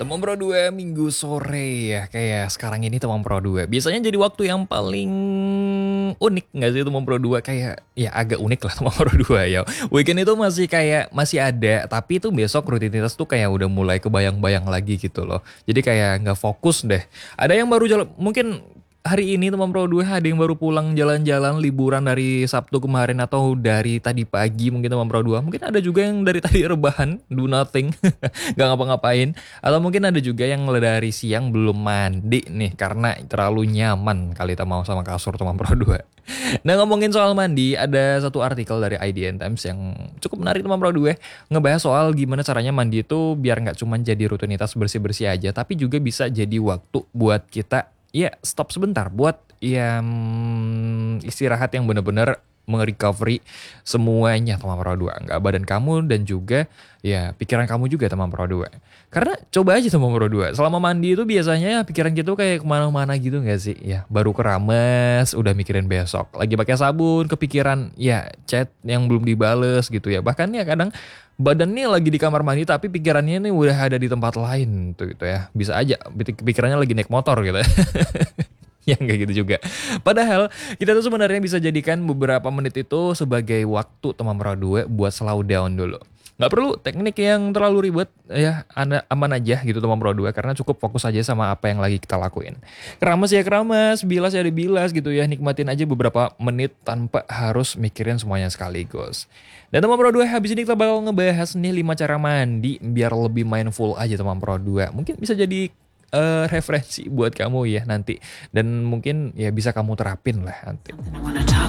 Teman Pro 2 Minggu sore ya, kayak sekarang ini teman Pro 2. Biasanya jadi waktu yang paling unik nggak sih teman Pro 2? Kayak ya agak unik lah teman Pro 2 ya. Weekend itu masih ada, tapi itu besok rutinitas tuh kayak udah mulai kebayang-bayang lagi gitu loh. Jadi kayak nggak fokus deh. Ada yang baru jalan, mungkin hari ini teman Pro 2 ada yang baru pulang jalan-jalan liburan dari Sabtu kemarin atau dari tadi pagi mungkin teman Pro 2. Mungkin ada juga yang dari tadi rebahan, do nothing, gak ngapa-ngapain. Atau mungkin ada juga yang dari siang belum mandi nih karena terlalu nyaman kali tak mau sama kasur teman Pro 2. Nah ngomongin soal mandi, ada satu artikel dari IDN Times yang cukup menarik teman Pro 2. Ngebahas soal gimana caranya mandi itu biar nggak cuma jadi rutinitas bersih-bersih aja, tapi juga bisa jadi waktu buat kita ya stop sebentar buat ya istirahat yang benar-benar merecovery semuanya teman Pro 2. Nggak badan kamu dan juga ya pikiran kamu juga teman Pro 2. Karena coba aja teman Pro 2. Selama mandi itu biasanya pikiran kita tuh kayak kemana-mana gitu nggak sih? Ya baru keramas udah mikirin besok. Lagi pakai sabun kepikiran ya chat yang belum dibales gitu ya. Bahkan ya kadang badannya lagi di kamar mandi tapi pikirannya nih udah ada di tempat lain tuh gitu ya. Bisa aja pikirannya lagi naik motor gitu. Yang kayak gitu juga. Padahal kita tuh sebenarnya bisa jadikan beberapa menit itu sebagai waktu teman Pro 2 buat slow down dulu. Nggak perlu teknik yang terlalu ribet ya, aman aja gitu teman Pro 2 karena cukup fokus aja sama apa yang lagi kita lakuin. Keramas ya keramas, bilas ya dibilas gitu ya, nikmatin aja beberapa menit tanpa harus mikirin semuanya sekaligus. Dan teman Pro 2 habis ini kita bakal ngebahas nih 5 cara mandi biar lebih mindful aja teman Pro 2. Mungkin bisa jadi referensi buat kamu ya nanti, dan mungkin ya bisa kamu terapin lah nanti.